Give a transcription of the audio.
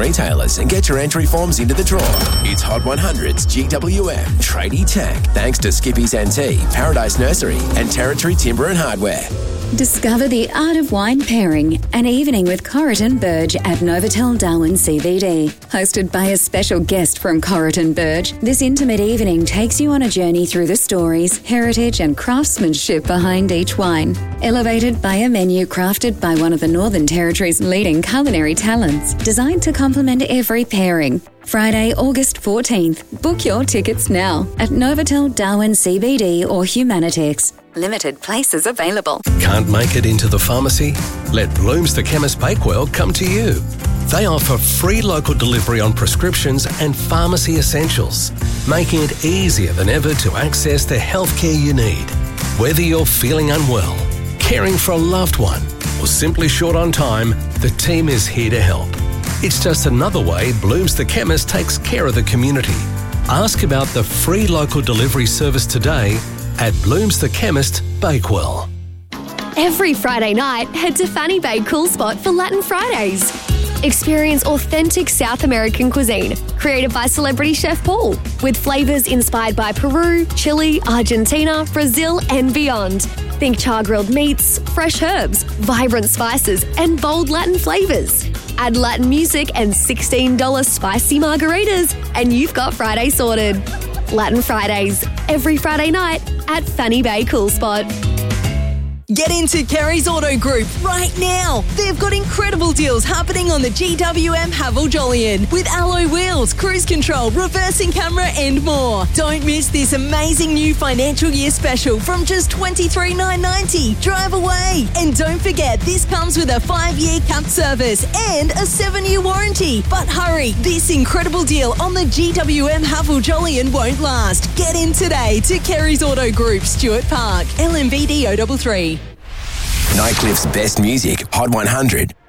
retailers and get your entry forms into the draw. It's Hot 100's GWM Tradie Tech, thanks to Skippy's NT, Paradise Nursery and Territory Timber and Hardware. Discover the art of wine pairing, an evening with Corrigan Burge at Novotel Darwin CBD. Hosted by a special guest from Corrigan Burge, this intimate evening takes you on a journey through the stories, heritage and craftsmanship behind each wine. Elevated by a menu crafted by one of the Northern Territory's leading culinary talents, designed to complement every pairing. Friday, August 14th. Book your tickets now at Novotel Darwin CBD or Humanitix. Limited places available. Can't make it into the pharmacy? Let Bloom's the Chemist Bakewell come to you. They offer free local delivery on prescriptions and pharmacy essentials, making it easier than ever to access the healthcare you need. Whether you're feeling unwell, caring for a loved one, or simply short on time, the team is here to help. It's just another way Bloom's the Chemist takes care of the community. Ask about the free local delivery service today at Bloom's the Chemist, Bakewell. Every Friday night, head to Fanny Bay Cool Spot for Latin Fridays. Experience authentic South American cuisine, created by celebrity chef Paul, with flavours inspired by Peru, Chile, Argentina, Brazil and beyond. Think char-grilled meats, fresh herbs, vibrant spices and bold Latin flavours. Add Latin music and $16 spicy margaritas and you've got Friday sorted. Latin Fridays, every Friday night at Fanny Bay Cool Spot. Get into Kerry's Auto Group right now. They've got incredible deals happening on the GWM Haval Jolyon with alloy wheels, cruise control, reversing camera and more. Don't miss this amazing new financial year special from just $23,990. Drive away. And don't forget, this comes with a 5-year capped service and a 7-year warranty. But hurry, this incredible deal on the GWM Haval Jolyon won't last. Get in today to Kerry's Auto Group, Stuart Park, LMVD 033. Nightcliff's best music, Hot 100.